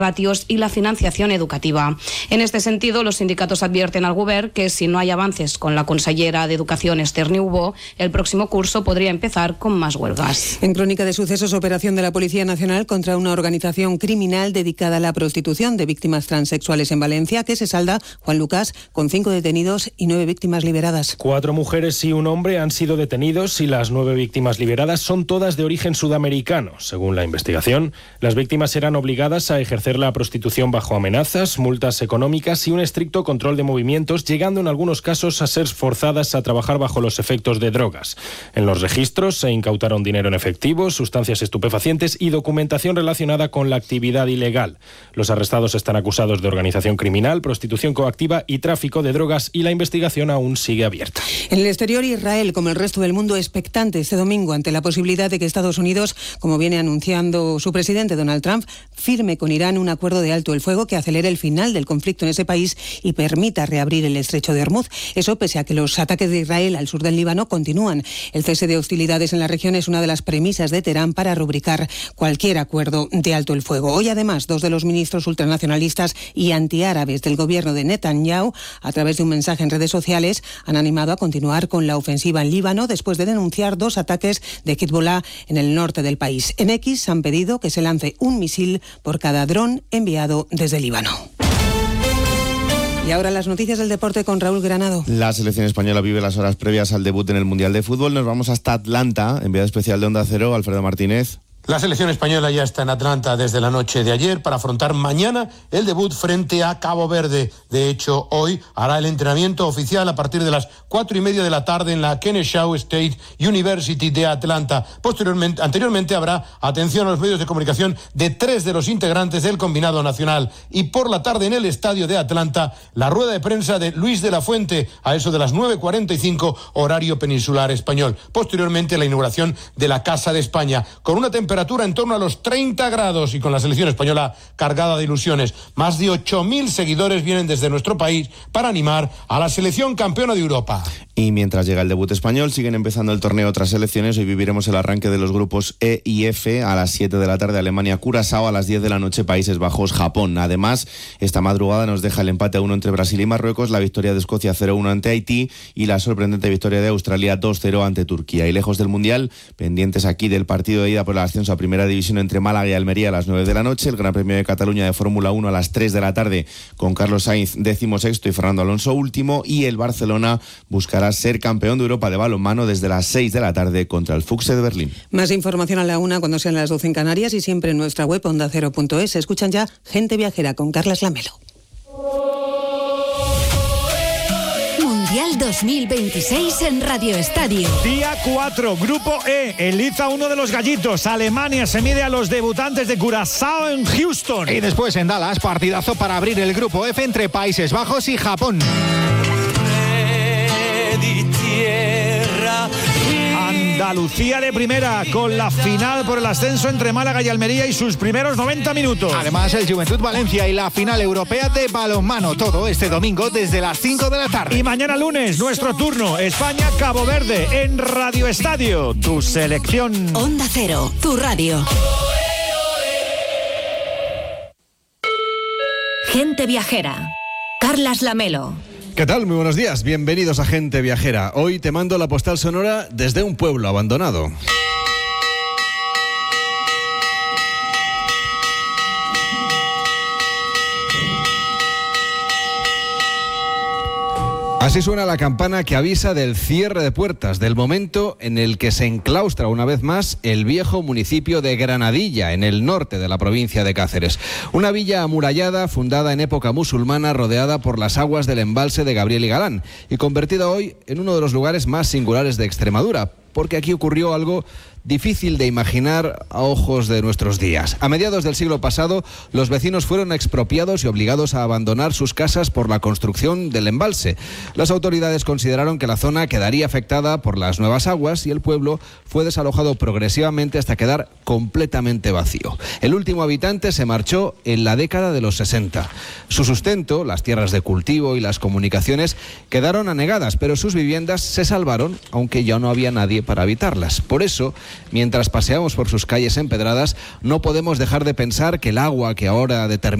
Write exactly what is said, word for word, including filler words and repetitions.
ratios y la financiación educativa. En este sentido, los sindicatos advierten al Govern que si no hay avances con la consellera de Educación, Esther Niubó, el próximo curso podría empezar con más huelgas. En Crónica de Sucesos, operación de la Policía Nacional contra una organización criminal dedicada a la prostitución de víctimas transexuales en Valencia, que se salda, Juan Lucas, con cinco detenidos y nueve víctimas liberadas. Cuatro mujeres y un hombre han sido detenidos y las nueve víctimas liberadas son todas de origen sudamericano. Según la investigación, las víctimas serán obligadas a ejercer la prostitución bajo amenazas, multas económicas y un estricto control de movimientos, llegando en algunos casos a ser forzadas a trabajar bajo los efectos de drogas. En los registros se incautaron dinero en efectivo, sustancias estupefacientes y documentación relacionada con la actividad ilegal. Los arrestados están acusados de organización criminal, prostitución coactiva y tráfico de drogas, y la investigación aún sigue abierta. En el exterior, Israel, como el resto del mundo, expectante este domingo ante la posibilidad de que Estados Unidos, como viene anunciando su presidente Donald Trump, firme con Irán un acuerdo de alto el fuego que acelere el final del conflicto en ese país y permita reabrir el estrecho de Hormuz. Eso pese a que los ataques de Israel al sur del Líbano continúan. El cese de hostilidades en la región es una de las premisas de Teherán para rubricar cualquier acuerdo de alto el fuego. Hoy, además, dos de los ministros ultranacionalistas y antiárabes del gobierno de Netanyahu, a través de un mensaje en redes sociales, han animado a continuar con la ofensiva en Líbano después de denunciar dos ataques de Hezbollah en el norte del país. En X han pedido que se lance un misil por cada dron enviado desde Líbano. Y ahora las noticias del deporte con Raúl Granado. La selección española vive las horas previas al debut en el Mundial de Fútbol. Nos vamos hasta Atlanta, enviado especial de Onda Cero, Alfredo Martínez. La selección española ya está en Atlanta desde la noche de ayer para afrontar mañana el debut frente a Cabo Verde. De hecho, hoy hará el entrenamiento oficial a partir de las cuatro y media de la tarde en la Kennesaw State University de Atlanta. Posteriormente, anteriormente habrá atención a los medios de comunicación de tres de los integrantes del combinado nacional. Y por la tarde en el estadio de Atlanta, la rueda de prensa de Luis de la Fuente a eso de las nueve cuarenta y cinco horario peninsular español. Posteriormente, la inauguración de la Casa de España con una temperatura temperatura en torno a los treinta grados y con la selección española cargada de ilusiones. Más de ocho mil seguidores vienen desde nuestro país para animar a la selección campeona de Europa. Y mientras llega el debut español, siguen empezando el torneo otras selecciones. Hoy viviremos el arranque de los grupos E y F a las siete de la tarde, Alemania, Curazao, a las diez de la noche, Países Bajos, Japón. Además, esta madrugada nos deja el empate a uno entre Brasil y Marruecos, la victoria de Escocia cero uno ante Haití y la sorprendente victoria de Australia dos cero ante Turquía. Y lejos del Mundial, pendientes aquí del partido de ida por el ascenso a Primera División entre Málaga y Almería a las nueve de la noche, el Gran Premio de Cataluña de Fórmula uno a las tres de la tarde con Carlos Sainz décimo sexto y Fernando Alonso último, y el Barcelona buscará ser campeón de Europa de balonmano desde las seis de la tarde contra el Fuchse de Berlín. Más información a la una cuando sean las doce en Canarias y siempre en nuestra web onda cero punto es. Escuchan ya Gente Viajera con Carlas Lamelo. Mundial dos mil veintiséis en Radio Estadio. Día cuatro, Grupo E. Eliza uno de los gallitos. Alemania se mide a los debutantes de Curazao en Houston. Y después en Dallas, partidazo para abrir el Grupo F entre Países Bajos y Japón. Andalucía de primera, con la final por el ascenso entre Málaga y Almería y sus primeros noventa minutos. Además, el Juventud Valencia y la final europea de balonmano. Todo este domingo desde las cinco de la tarde. Y mañana lunes, nuestro turno, España-Cabo Verde en Radio Estadio. Tu selección. Onda Cero, tu radio. Gente Viajera. Carlas Lamelo. ¿Qué tal? Muy buenos días. Bienvenidos a Gente Viajera. Hoy te mando la postal sonora desde un pueblo abandonado. Así suena la campana que avisa del cierre de puertas, del momento en el que se enclaustra una vez más el viejo municipio de Granadilla, en el norte de la provincia de Cáceres. Una villa amurallada, fundada en época musulmana, rodeada por las aguas del embalse de Gabriel y Galán, y convertida hoy en uno de los lugares más singulares de Extremadura, porque aquí ocurrió algo difícil de imaginar a ojos de nuestros días. A mediados del siglo pasado, los vecinos fueron expropiados y obligados a abandonar sus casas por la construcción del embalse. Las autoridades consideraron que la zona quedaría afectada por las nuevas aguas y el pueblo fue desalojado progresivamente hasta quedar completamente vacío. El último habitante se marchó en la década de los sesenta. Su sustento, las tierras de cultivo y las comunicaciones quedaron anegadas, pero sus viviendas se salvaron, aunque ya no había nadie para habitarlas. Por eso, Mientras paseamos por sus calles empedradas, no podemos dejar de pensar que el agua que ahora determina